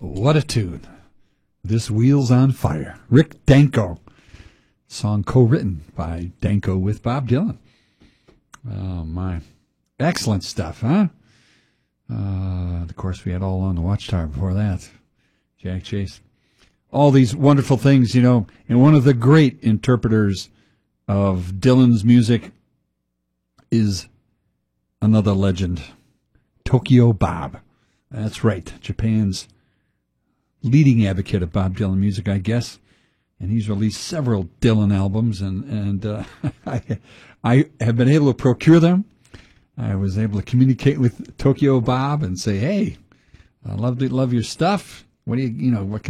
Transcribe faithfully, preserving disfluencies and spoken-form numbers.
What a tune. This Wheel's on Fire. Rick Danko. Song co-written by Danko with Bob Dylan. Oh, my. Excellent stuff, huh? Uh, of course, we had All Along the Watchtower before that. Jack Chase. All these wonderful things, you know. And one of the great interpreters of Dylan's music is another legend, Tokyo Bob. That's right, Japan's leading advocate of Bob Dylan music, I guess. And he's released several Dylan albums, and, and uh, I, I have been able to procure them. I was able to communicate with Tokyo Bob and say, hey, I love, love your stuff. What do you, you know, what can